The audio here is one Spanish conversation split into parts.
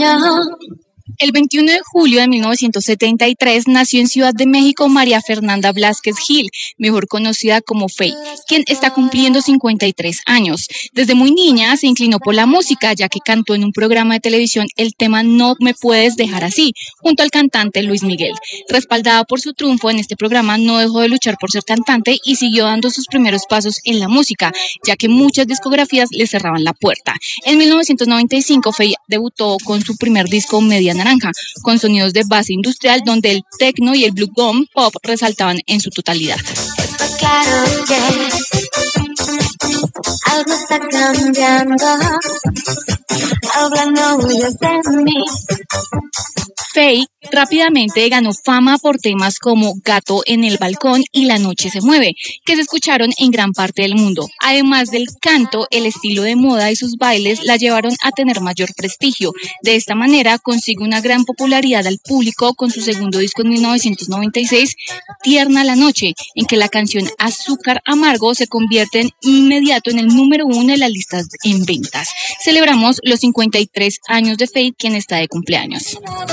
El 21 de julio de 1973 nació en Ciudad de México María Fernanda Blázquez Gil, mejor conocida como Faye, quien está cumpliendo 53 años. Desde muy niña se inclinó por la música, ya que cantó en un programa de televisión el tema No me puedes dejar así, junto al cantante Luis Miguel. Respaldada por su triunfo en este programa, no dejó de luchar por ser cantante y siguió dando sus primeros pasos en la música, ya que muchas discografías le cerraban la puerta. En 1995, Faye debutó con su primer disco Media Naranja, con sonidos de base industrial donde el techno y el blue gum pop resaltaban en su totalidad. Está claro que algo está cambiando, hablando de mí. Faye rápidamente ganó fama por temas como Gato en el balcón y La noche se mueve, que se escucharon en gran parte del mundo. Además del canto, el estilo de moda y sus bailes la llevaron a tener mayor prestigio. De esta manera consigue una gran popularidad al público con su segundo disco en 1996, Tierna la noche, en que la canción Azúcar Amargo se convierte en inmediato en el número 1 de las listas en ventas. Celebramos los 53 años de Faye, quien está de cumpleaños.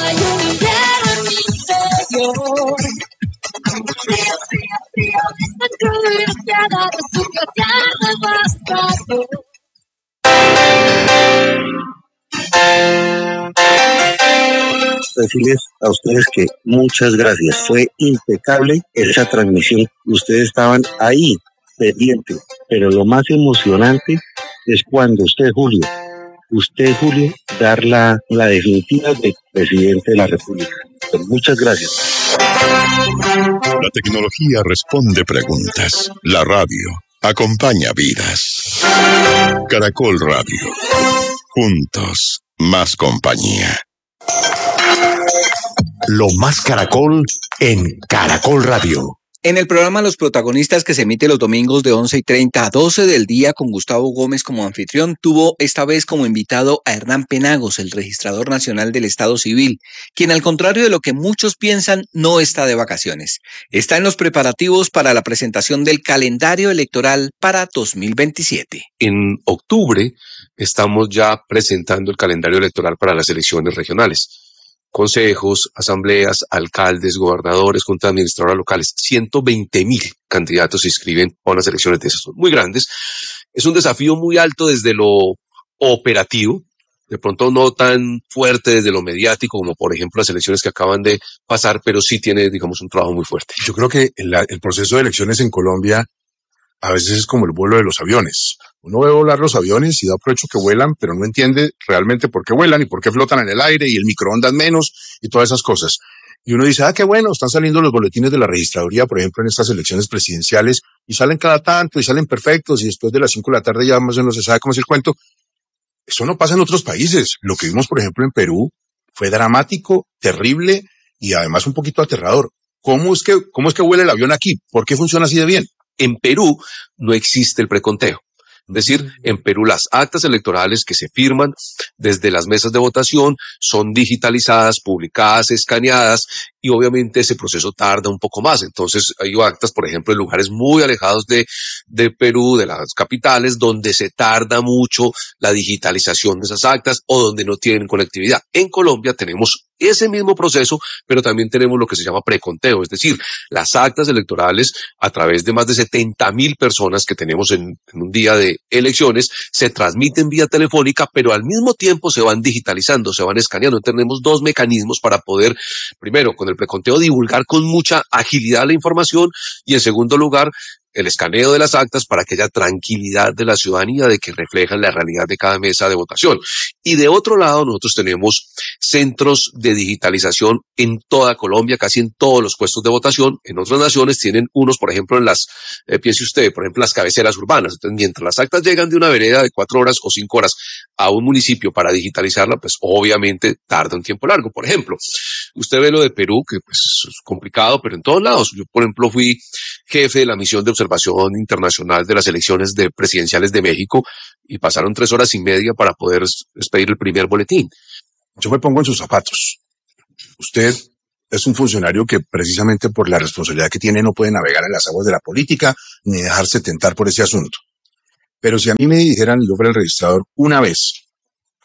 Decirles a ustedes que muchas gracias, fue impecable esa transmisión, ustedes estaban ahí pendientes, pero lo más emocionante es cuando usted, Julio, dar la definitiva de presidente de la República. Muchas gracias. La tecnología responde preguntas. La radio acompaña vidas. Caracol Radio. Juntos, más compañía. Lo más Caracol en Caracol Radio. En el programa Los Protagonistas, que se emite los domingos de 11:30 a 12 del día con Gustavo Gómez como anfitrión, tuvo esta vez como invitado a Hernán Penagos, el registrador nacional del Estado Civil, quien, al contrario de lo que muchos piensan, no está de vacaciones. Está en los preparativos para la presentación del calendario electoral para 2027. En octubre estamos ya presentando el calendario electoral para las elecciones regionales. Consejos, asambleas, alcaldes, gobernadores, juntas administradoras locales, 120,000 candidatos se inscriben a unas elecciones de esas, son muy grandes. Es un desafío muy alto desde lo operativo, de pronto no tan fuerte desde lo mediático como por ejemplo las elecciones que acaban de pasar, pero sí tiene, digamos, un trabajo muy fuerte. Yo creo que el proceso de elecciones en Colombia a veces es como el vuelo de los aviones. Uno ve volar los aviones y da por hecho que vuelan, pero no entiende realmente por qué vuelan y por qué flotan en el aire y el microondas menos y todas esas cosas. Y uno dice, qué bueno, están saliendo los boletines de la registraduría, por ejemplo, en estas elecciones presidenciales, y salen cada tanto y salen perfectos y después de las 5 de la tarde ya más o menos se sabe cómo es el cuento. Eso no pasa en otros países. Lo que vimos, por ejemplo, en Perú fue dramático, terrible y además un poquito aterrador. ¿Cómo es que vuela el avión aquí? ¿Por qué funciona así de bien? En Perú no existe el preconteo. Es decir, en Perú las actas electorales que se firman desde las mesas de votación son digitalizadas, publicadas, escaneadas y obviamente ese proceso tarda un poco más. Entonces hay actas, por ejemplo, en lugares muy alejados de Perú, de las capitales, donde se tarda mucho la digitalización de esas actas o donde no tienen conectividad. En Colombia tenemos ese mismo proceso, pero también tenemos lo que se llama preconteo, es decir, las actas electorales a través de más de 70,000 personas que tenemos en un día de elecciones se transmiten vía telefónica, pero al mismo tiempo se van digitalizando, se van escaneando. Tenemos dos mecanismos para poder, primero, con el preconteo divulgar con mucha agilidad la información y en segundo lugar, el escaneo de las actas para que haya tranquilidad de la ciudadanía de que reflejan la realidad de cada mesa de votación. Y de otro lado, nosotros tenemos centros de digitalización en toda Colombia, casi en todos los puestos de votación. En otras naciones tienen unos, por ejemplo, en las, piense usted, por ejemplo, las cabeceras urbanas. Entonces, mientras las actas llegan de una vereda de 4 horas o 5 horas a un municipio para digitalizarla, pues obviamente tarda un tiempo largo. Por ejemplo, usted ve lo de Perú, que pues es complicado, pero en todos lados. Yo, por ejemplo, fui jefe de la misión de observación internacional de las elecciones presidenciales de México y pasaron 3 horas y media para poder expedir el primer boletín. Yo me pongo en sus zapatos. Usted es un funcionario que precisamente por la responsabilidad que tiene no puede navegar en las aguas de la política ni dejarse tentar por ese asunto. Pero si a mí me dijeran, yo fuera el registrador una vez,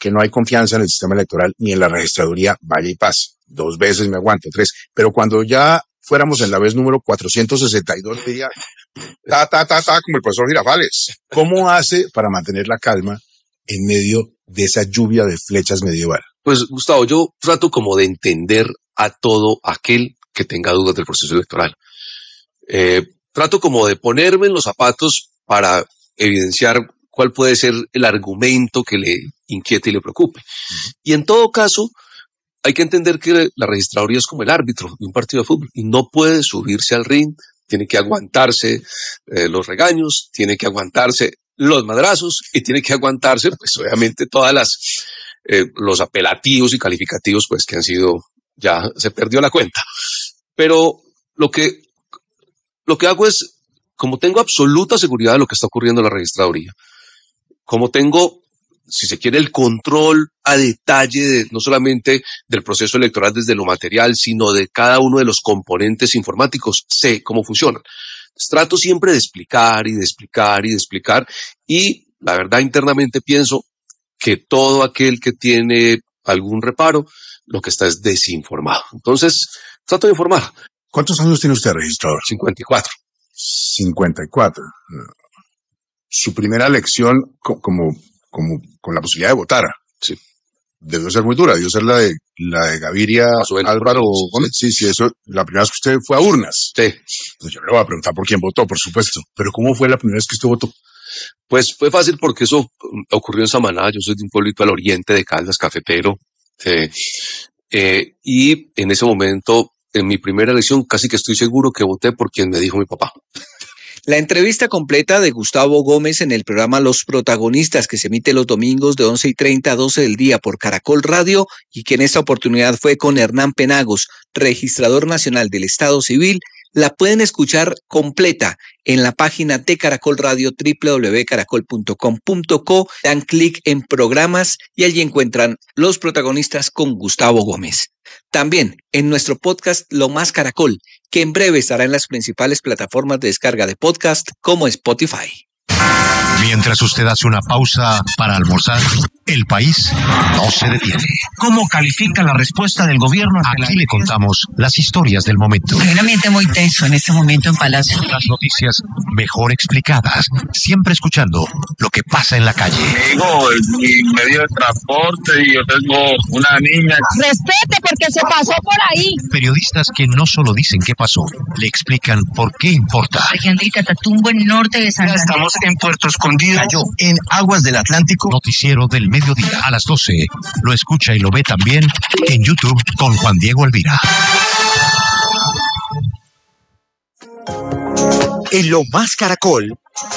que no hay confianza en el sistema electoral ni en la registraduría, vaya y pase. 2 veces me aguanto, 3. Pero cuando ya fuéramos en la vez número 462, diría, como el profesor Girafales. ¿Cómo hace para mantener la calma en medio de esa lluvia de flechas medieval? Pues, Gustavo, yo trato como de entender a todo aquel que tenga dudas del proceso electoral. Trato como de ponerme en los zapatos para evidenciar cuál puede ser el argumento que le inquiete y le preocupe. Y en todo caso, hay que entender que la registraduría es como el árbitro de un partido de fútbol y no puede subirse al ring, tiene que aguantarse los regaños, tiene que aguantarse los madrazos y tiene que aguantarse, pues obviamente todas los apelativos y calificativos, pues que han sido, ya se perdió la cuenta. Pero lo que hago es, como tengo absoluta seguridad de lo que está ocurriendo en la registraduría, como tengo, si se quiere, el control a detalle no solamente del proceso electoral desde lo material, sino de cada uno de los componentes informáticos, sé cómo funcionan. Entonces, trato siempre de explicar y de explicar y de explicar, y la verdad internamente pienso que todo aquel que tiene algún reparo, lo que está es desinformado. Entonces, trato de informar. ¿Cuántos años tiene usted, registrador? 54. 54. Su primera elección como con la posibilidad de votar. Sí. Debió ser muy dura, debió ser la de Gaviria, Álvaro Gómez. Sí, eso, la primera vez que usted fue a urnas. Sí. Pues yo le voy a preguntar por quién votó, por supuesto. Pero ¿cómo fue la primera vez que usted votó? Pues fue fácil porque eso ocurrió en Samaná. Yo soy de un pueblito al oriente de Caldas, cafetero. Y en ese momento, en mi primera elección, casi que estoy seguro que voté por quien me dijo mi papá. La entrevista completa de Gustavo Gómez en el programa Los Protagonistas, que se emite los domingos de 11:30 a 12 del día por Caracol Radio, y que en esta oportunidad fue con Hernán Penagos, registrador nacional del Estado Civil, la pueden escuchar completa en la página de Caracol Radio, www.caracol.com.co, dan clic en programas y allí encuentran Los Protagonistas con Gustavo Gómez. También en nuestro podcast Lo Más Caracol, que en breve estará en las principales plataformas de descarga de podcast como Spotify. Mientras usted hace una pausa para almorzar, el país no se detiene. ¿Cómo califica la respuesta del gobierno? Aquí le contamos las historias del momento. Hay un ambiente muy tenso en este momento en Palacio. Las noticias mejor explicadas, siempre escuchando lo que pasa en la calle. Digo, mi medio de transporte y yo tengo una niña. Respete porque se pasó por ahí. Periodistas que no solo dicen qué pasó, le explican por qué importa. Región del Catatumbo, en norte de San Andrés. Estamos en Puerto Escondido. Cayó en aguas del Atlántico. Noticiero del mediodía a las 12. Lo escucha y lo ve también en YouTube con Juan Diego Elvira. En Lo Más Caracol,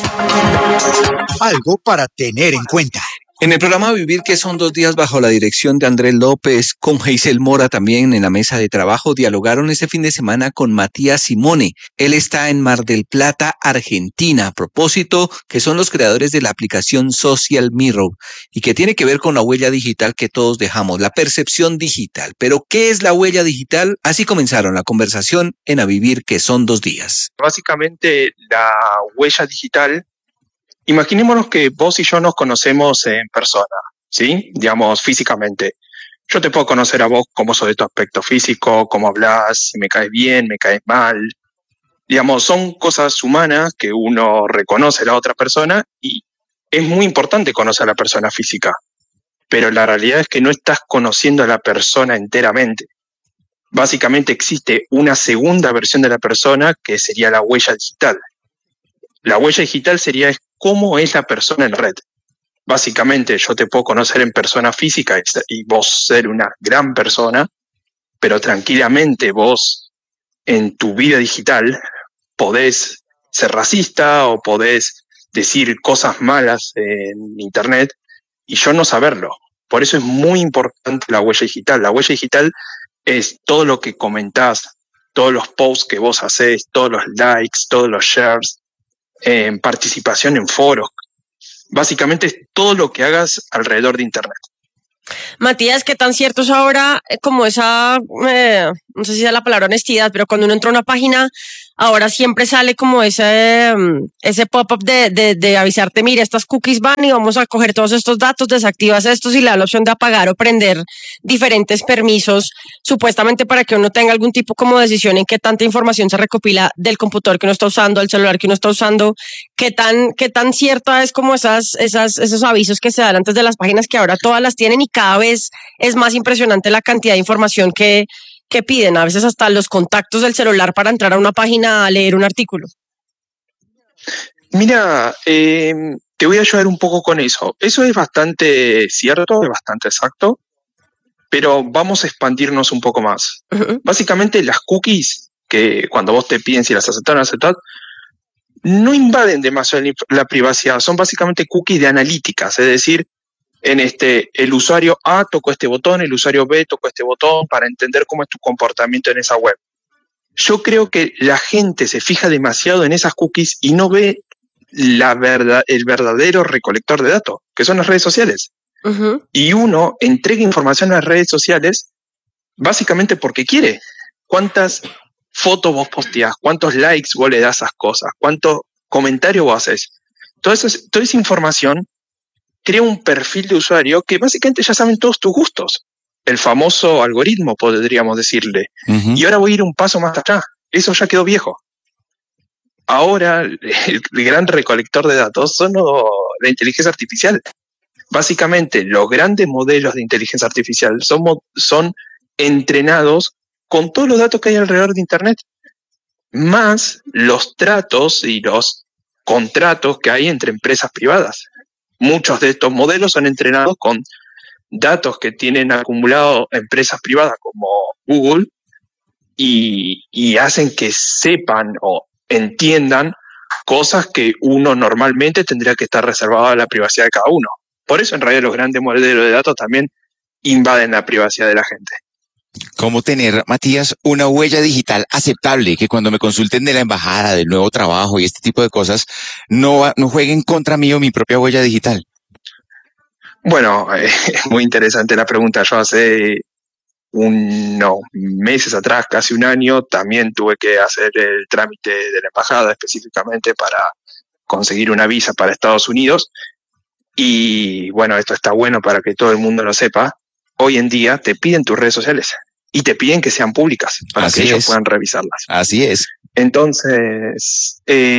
algo para tener en cuenta. En el programa Vivir, que son 2 días bajo la dirección de Andrés López, con Geisel Mora también en la mesa de trabajo, dialogaron este fin de semana con Matías Simone. Él está en Mar del Plata, Argentina, a propósito que son los creadores de la aplicación Social Mirror y que tiene que ver con la huella digital que todos dejamos, la percepción digital. Pero, ¿qué es la huella digital? Así comenzaron la conversación en A Vivir, que son 2 días. Básicamente, la huella digital, imaginémonos que vos y yo nos conocemos en persona, ¿sí? Digamos, físicamente. Yo te puedo conocer a vos cómo sos de tu aspecto físico, cómo hablas, si me caes bien, me caes mal. Digamos, son cosas humanas que uno reconoce a la otra persona y es muy importante conocer a la persona física. Pero la realidad es que no estás conociendo a la persona enteramente. Básicamente existe una segunda versión de la persona que sería la huella digital. La huella digital sería cómo es la persona en la red. Básicamente yo te puedo conocer en persona física y vos ser una gran persona, pero tranquilamente vos en tu vida digital podés ser racista o podés decir cosas malas en internet y yo no saberlo. Por eso es muy importante la huella digital. La huella digital es todo lo que comentás, todos los posts que vos hacés, todos los likes, todos los shares, participación en foros. Básicamente es todo lo que hagas alrededor de internet. Matías, ¿qué tan cierto es ahora como esa no sé si es la palabra honestidad, pero cuando uno entra a una página, ahora siempre sale como ese pop-up de avisarte, mira, estas cookies van y vamos a coger todos estos datos, desactivas estos y le da la opción de apagar o prender diferentes permisos, supuestamente para que uno tenga algún tipo como de decisión en qué tanta información se recopila del computador que uno está usando, del celular que uno está usando, qué tan cierta es como esos avisos que se dan antes de las páginas, que ahora todas las tienen y cada vez es más impresionante la cantidad de información que piden, a veces hasta los contactos del celular para entrar a una página a leer un artículo. Mira, te voy a ayudar un poco con eso. Eso es bastante cierto, es bastante exacto, pero vamos a expandirnos un poco más. Básicamente las cookies, que cuando vos te piden si las aceptaron o no aceptar, no invaden demasiado la privacidad, son básicamente cookies de analíticas, es decir, el usuario A tocó este botón, el usuario B tocó este botón para entender cómo es tu comportamiento en esa web. Yo creo que la gente se fija demasiado en esas cookies y no ve el verdadero recolector de datos, que son las redes sociales. Y uno entrega información a las redes sociales básicamente porque quiere. ¿Cuántas fotos vos posteás? ¿Cuántos likes vos le das a esas cosas? ¿Cuántos comentarios vos haces? Toda esa información crea un perfil de usuario que básicamente ya saben todos tus gustos. El famoso algoritmo, podríamos decirle. Y ahora voy a ir un paso más allá. Eso ya quedó viejo. Ahora, el gran recolector de datos son la inteligencia artificial. Básicamente, los grandes modelos de inteligencia artificial son entrenados con todos los datos que hay alrededor de Internet, más los tratos y los contratos que hay entre empresas privadas. Muchos de estos modelos son entrenados con datos que tienen acumulado empresas privadas como Google y hacen que sepan o entiendan cosas que uno normalmente tendría que estar reservado a la privacidad de cada uno. Por eso, en realidad, los grandes modelos de datos también invaden la privacidad de la gente. ¿Cómo tener, Matías, una huella digital aceptable? Que cuando me consulten de la embajada, del nuevo trabajo y este tipo de cosas, no jueguen contra mí o mi propia huella digital. Bueno, muy interesante la pregunta. Yo hace unos meses atrás, casi un año, también tuve que hacer el trámite de la embajada específicamente para conseguir una visa para Estados Unidos. Y bueno, esto está bueno para que todo el mundo lo sepa. Hoy en día te piden tus redes sociales y te piden que sean públicas para que ellos puedan revisarlas. Así es. Entonces,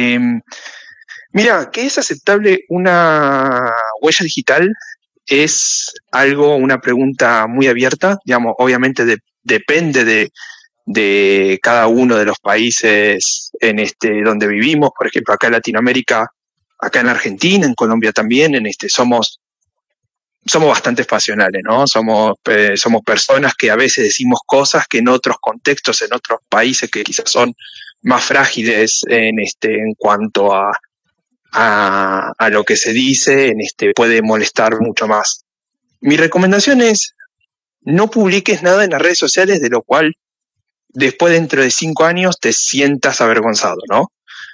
mira, ¿qué es aceptable una huella digital? Es una pregunta muy abierta, digamos, obviamente depende de cada uno de los países donde vivimos. Por ejemplo, acá en Latinoamérica, acá en Argentina, en Colombia también, somos bastante pasionales, ¿no? Somos personas que a veces decimos cosas que en otros contextos, en otros países que quizás son más frágiles en cuanto a lo que se dice, puede molestar mucho más. Mi recomendación es: no publiques nada en las redes sociales de lo cual después, dentro de 5 años, te sientas avergonzado, ¿no?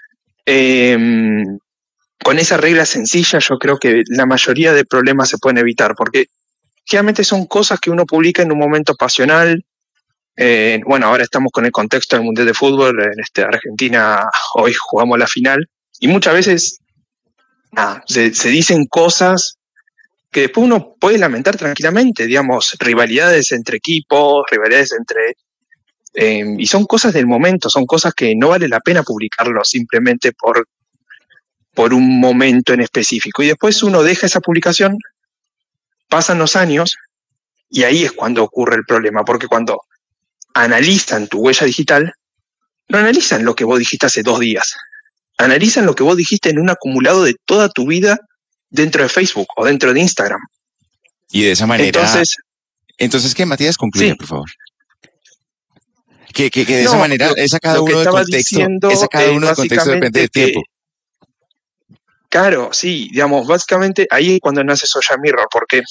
Con esa regla sencilla, yo creo que la mayoría de problemas se pueden evitar, porque generalmente son cosas que uno publica en un momento pasional. Bueno, ahora estamos con el contexto del Mundial de Fútbol. En Argentina hoy jugamos la final, y muchas veces se dicen cosas que después uno puede lamentar tranquilamente, digamos, rivalidades entre equipos, rivalidades y son cosas del momento, son cosas que no vale la pena publicarlo simplemente por un momento en específico. Y después uno deja esa publicación, pasan los años, y ahí es cuando ocurre el problema, porque cuando analizan tu huella digital, no analizan lo que vos dijiste hace 2 días, analizan lo que vos dijiste en un acumulado de toda tu vida dentro de Facebook o dentro de Instagram. Y de esa manera... Entonces ¿qué, Matías? Concluye, por favor. Que de esa manera es sacado uno del contexto, depende del tiempo. Claro, sí, digamos, básicamente ahí es cuando nace Social Mirror, porque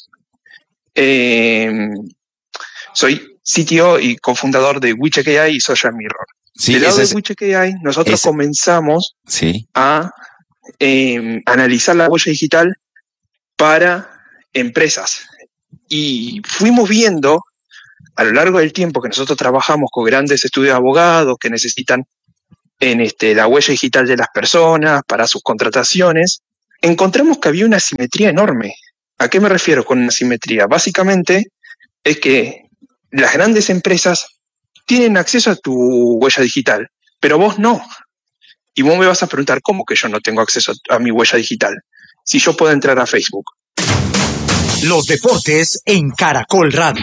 soy CTO y cofundador de WeCheck AI y Social Mirror. Del lado de WeCheck AI, nosotros comenzamos a analizar la huella digital para empresas, y fuimos viendo a lo largo del tiempo que nosotros trabajamos con grandes estudios de abogados que necesitan la huella digital de las personas para sus contrataciones, encontramos que había una asimetría enorme. ¿A qué me refiero con una asimetría? Básicamente es que las grandes empresas tienen acceso a tu huella digital, pero vos no. Y vos me vas a preguntar, ¿cómo que yo no tengo acceso a mi huella digital? Si yo puedo entrar a Facebook. Los deportes en Caracol Radio.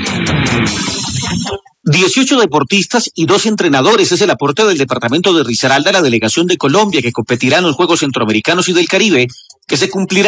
18 deportistas y 2 entrenadores es el aporte del departamento de Risaralda a la delegación de Colombia que competirá en los Juegos Centroamericanos y del Caribe, que se cumplirá